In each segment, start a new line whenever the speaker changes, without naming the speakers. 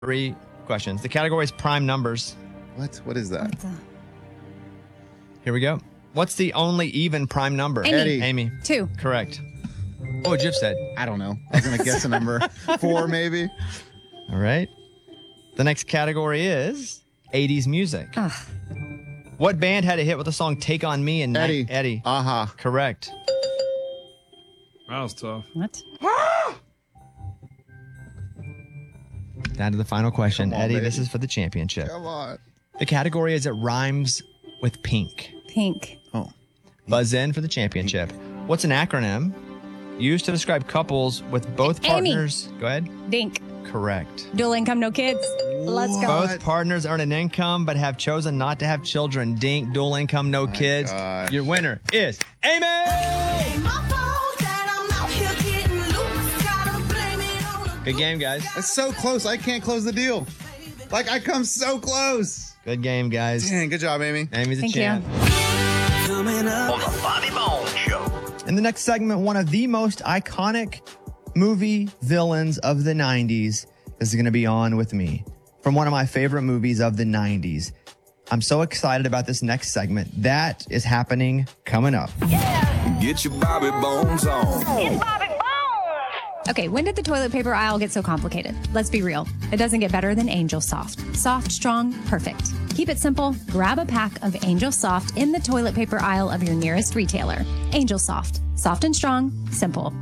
3 questions. The category is prime numbers.
What is that?
Here we go. What's the only even prime number?
Eddie.
Amy.
2.
Correct. What would you have said?
I don't know. I was going to guess a number. 4, maybe.
All right. The next category is 80s music.
Ugh.
What band had a hit with the song Take On Me in
Eddie.
Eddie.
Aha.
Correct.
That was tough.
What?
Down to the final question.
Come on,
Eddie,
baby.
this is for the championship.
Come on.
The category is it rhymes with pink.
Pink.
Oh.
Buzz in for the championship. What's an acronym used to describe couples with both
Amy.
partners? Go ahead.
Dink.
Correct.
Dual income, no kids. Let's go.
Both partners earn an income but have chosen not to have children. Dink, dual income, no kids.
God.
Your winner is Amy! Good game, guys.
It's so close. I can't close the deal. Like, I come so close.
Good game, guys.
Dang, good job, Amy.
Amy's a
Thank
champ.
Coming up on the Bobby Bones Show.
In the next segment, one of the most iconic movie villains of the 90s is going to be on with me from one of my favorite movies of the 90s. I'm so excited about this next segment. That is happening coming up.
Get your Bobby Bones on.
Okay, when did the toilet paper aisle get so complicated? Let's be real. It doesn't get better than Angel Soft. Soft, strong, perfect. Keep it simple. Grab a pack of Angel Soft in the toilet paper aisle of your nearest retailer. Angel Soft. Soft and strong. Simple.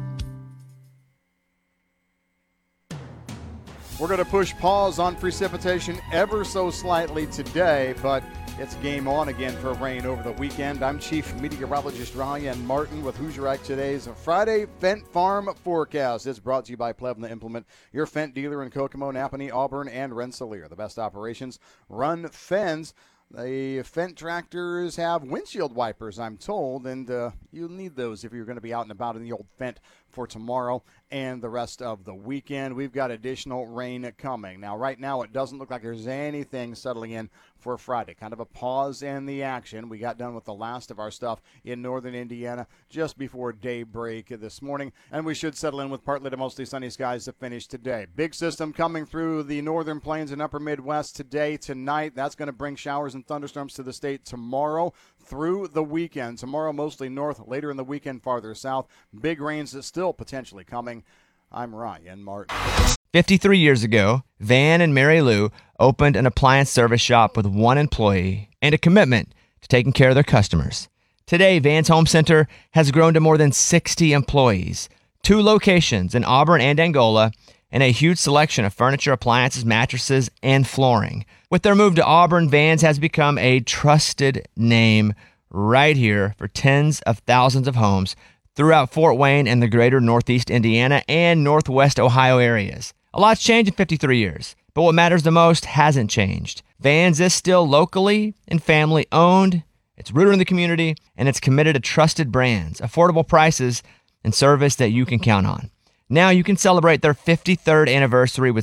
We're going to push pause on precipitation ever so slightly today, but it's game on again for rain over the weekend. I'm Chief Meteorologist Ryan Martin with Hoosier today's Friday Fent Farm Forecast. It's brought to you by Plevna Implement, your Fent dealer in Kokomo, Napanee, Auburn, and Rensselaer. The best operations run Fens. The Fent tractors have windshield wipers, I'm told, and you'll need those if you're going to be out and about in the old Fent for tomorrow and the rest of the weekend. We've got additional rain coming. Now, right now, it doesn't look like there's anything settling in for Friday. Kind of a pause in the action. We got done with the last of our stuff in northern Indiana just before daybreak this morning, and we should settle in with partly to mostly sunny skies to finish today. Big system coming through the northern plains and upper Midwest today, tonight. That's going to bring showers and thunderstorms to the state tomorrow through the weekend. Tomorrow, mostly north, later in the weekend, farther south. Big rains still potentially coming. I'm Ryan Martin.
53 years ago, Van and Mary Lou opened an appliance service shop with one employee and a commitment to taking care of their customers. Today, Van's Home Center has grown to more than 60 employees, 2 locations in Auburn and Angola, and a huge selection of furniture, appliances, mattresses, and flooring. With their move to Auburn, Vans has become a trusted name right here for tens of thousands of homes throughout Fort Wayne and the greater Northeast Indiana and Northwest Ohio areas. A lot's changed in 53 years, but what matters the most hasn't changed. Vans is still locally and family owned, it's rooted in the community, and it's committed to trusted brands, affordable prices, and service that you can count on. Now you can celebrate their 53rd anniversary with